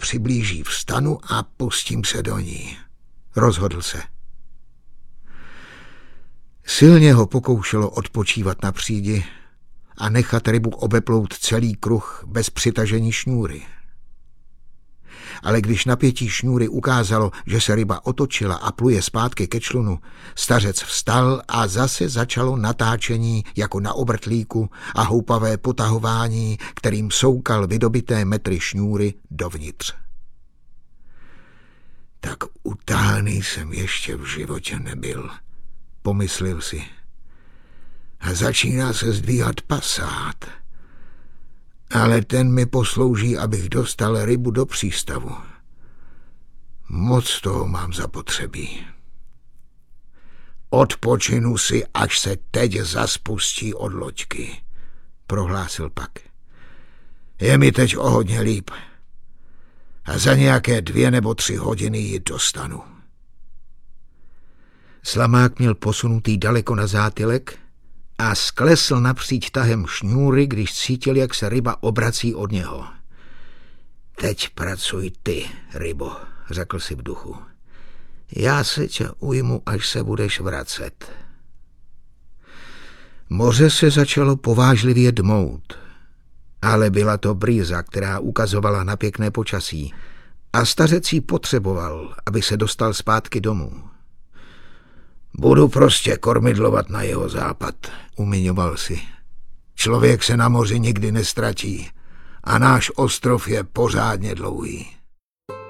přiblíží, vstanu a pustím se do ní. Rozhodl se. Silně ho pokoušelo odpočívat na přídi a nechat rybu obeplout celý kruh bez přitažení šňůry. Ale když napětí šňůry ukázalo, že se ryba otočila a pluje zpátky ke člunu, stařec vstal a zase začalo natáčení jako na obrtlíku a houpavé potahování, kterým soukal vydobité metry šňůry dovnitř. Tak utáhaný jsem ještě v životě nebyl, pomyslel si. A začíná se zdvíhat pasát. Ale ten mi poslouží, abych dostal rybu do přístavu. Moc toho mám zapotřebí. Odpočinu si, až se teď zaspustí od loďky, prohlásil pak. Je mi teď o hodně líp. A za nějaké 2 nebo 3 hodiny ji dostanu. Slamák měl posunutý daleko na zátylek a sklesl napříč tahem šňůry, když cítil, jak se ryba obrací od něho. Teď pracuj ty, rybo, řekl si v duchu. Já se tě ujmu, až se budeš vracet. Moře se začalo povážlivě dmout, ale byla to brýza, která ukazovala na pěkné počasí a stařec ji potřeboval, aby se dostal zpátky domů. Budu prostě kormidlovat na jeho západ, umiňoval si. Člověk se na moři nikdy nestratí a náš ostrov je pořádně dlouhý.